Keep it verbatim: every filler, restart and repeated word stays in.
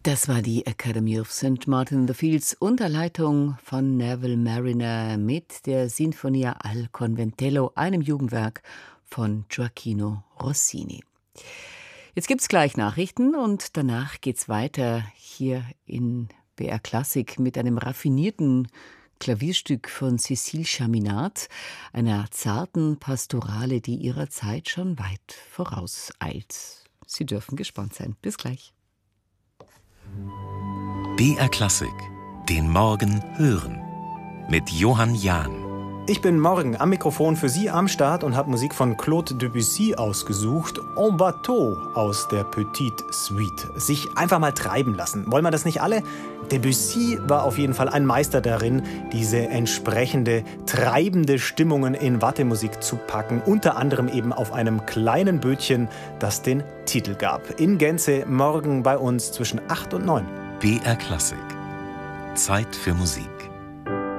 Das war die Academy of Saint Martin in the Fields unter Leitung von Neville Marriner mit der Sinfonia al Conventello, einem Jugendwerk von Gioacchino Rossini. Jetzt gibt's gleich Nachrichten und danach geht's weiter hier in B R Klassik mit einem raffinierten Klavierstück von Cécile Chaminade, einer zarten Pastorale, die ihrer Zeit schon weit vorauseilt. Sie dürfen gespannt sein. Bis gleich. B R Klassik, den Morgen hören, mit Johann Jahn. Ich bin morgen am Mikrofon für Sie am Start und habe Musik von Claude Debussy ausgesucht. En Bateau aus der Petite Suite. Sich einfach mal treiben lassen. Wollen wir das nicht alle? Debussy war auf jeden Fall ein Meister darin, diese entsprechende, treibende Stimmungen in Wartemusik zu packen. Unter anderem eben auf einem kleinen Bötchen, das den Titel gab. In Gänze morgen bei uns zwischen acht und neun. B R Klassik. Zeit für Musik.